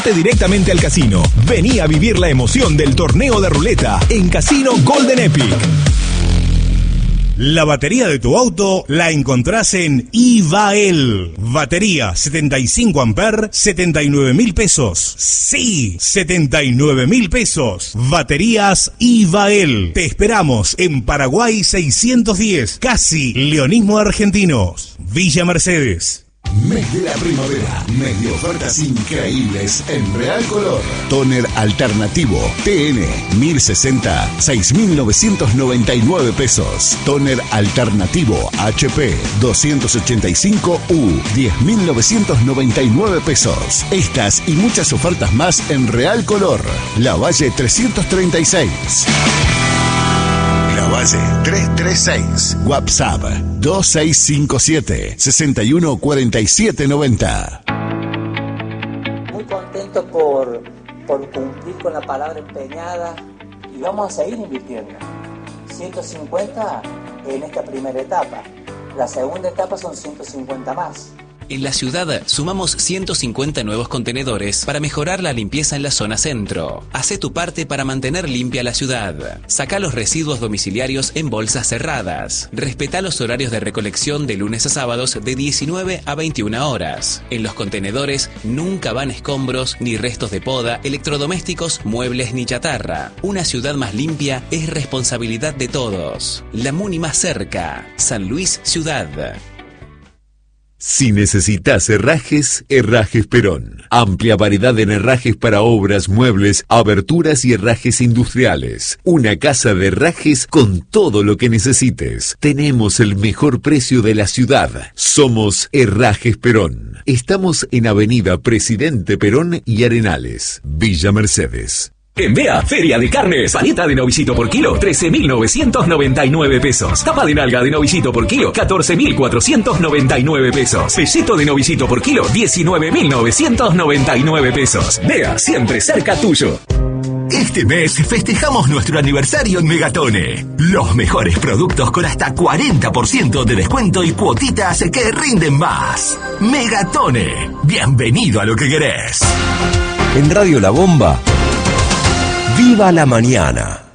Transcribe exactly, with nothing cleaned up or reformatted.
Directamente al casino. Vení a vivir la emoción del torneo de ruleta en Casino Golden Epic. La batería de tu auto la encontrás en Ivael. Batería setenta y cinco amperes, setenta y nueve mil pesos. Sí, setenta y nueve mil pesos. Baterías Ivael. Te esperamos en Paraguay seiscientos diez, casi Leonismo Argentinos. Villa Mercedes. Mes de la primavera, mes de ofertas increíbles en Real Color. Toner alternativo T N mil sesenta, seis mil novecientos noventa y nueve pesos. Toner alternativo H P doscientos ochenta y cinco U, diez mil novecientos noventa y nueve pesos. Estas y muchas ofertas más en Real Color. La Valle trescientos treinta y seis. La Valle trescientos treinta y seis. WhatsApp dos seis cinco siete, seis uno cuatro siete nueve cero. Muy contento por, por cumplir con la palabra empeñada y vamos a seguir invirtiendo. ciento cincuenta en esta primera etapa. La segunda etapa son ciento cincuenta más. En la ciudad sumamos ciento cincuenta nuevos contenedores para mejorar la limpieza en la zona centro. Hacé tu parte para mantener limpia la ciudad. Sacá los residuos domiciliarios en bolsas cerradas. Respetá los horarios de recolección de lunes a sábados de diecinueve a veintiuna horas. En los contenedores nunca van escombros ni restos de poda, electrodomésticos, muebles ni chatarra. Una ciudad más limpia es responsabilidad de todos. La Muni más cerca. San Luis Ciudad. Si necesitas herrajes, Herrajes Perón. Amplia variedad en herrajes para obras, muebles, aberturas y herrajes industriales. Una casa de herrajes con todo lo que necesites. Tenemos el mejor precio de la ciudad. Somos Herrajes Perón. Estamos en Avenida Presidente Perón y Arenales, Villa Mercedes. En Bea, Feria de Carnes, paleta de novillito por kilo, trece mil novecientos noventa y nueve pesos. Tapa de nalga de novillito por kilo, catorce mil cuatrocientos noventa y nueve pesos. Pelleto de novillito por kilo, diecinueve mil novecientos noventa y nueve pesos. Bea, siempre cerca tuyo. Este mes festejamos nuestro aniversario en Megatone. Los mejores productos con hasta cuarenta por ciento de descuento y cuotitas que rinden más. Megatone, bienvenido a lo que querés. En Radio La Bomba, ¡viva la mañana!